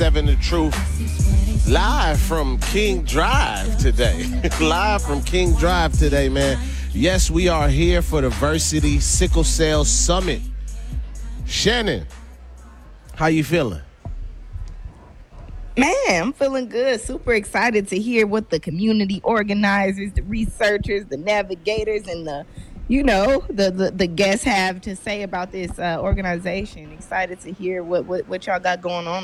Seven The Truth, live from King Drive today. Live from King Drive today, man. Yes, we are here for the Versity Sickle Cell Summit. Shannon, how you feeling? Man, I'm feeling good. Super excited to hear what the community organizers, the researchers, the navigators, and the guests have to say about this organization. Excited to hear what y'all got going on